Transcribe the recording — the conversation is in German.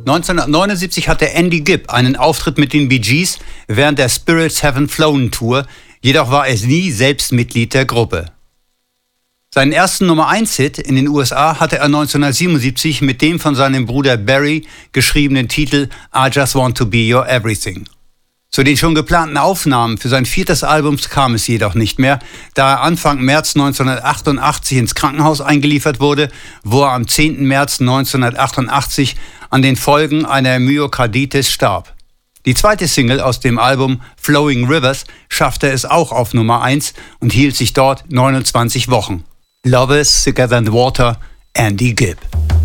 1979 hatte Andy Gibb einen Auftritt mit den Bee Gees während der Spirits Haven't Flown Tour, jedoch war er nie selbst Mitglied der Gruppe. Seinen ersten Nummer-1-Hit in den USA hatte er 1977 mit dem von seinem Bruder Barry geschriebenen Titel I Just Want to Be Your Everything. Zu den schon geplanten Aufnahmen für sein 4. Album kam es jedoch nicht mehr, da er Anfang März 1988 ins Krankenhaus eingeliefert wurde, wo er am 10. März 1988 an den Folgen einer Myokarditis starb. Die zweite Single aus dem Album Flowing Rivers schaffte es auch auf Nummer 1 und hielt sich dort 29 Wochen. Love is Thicker Than Water, Andy Gibb.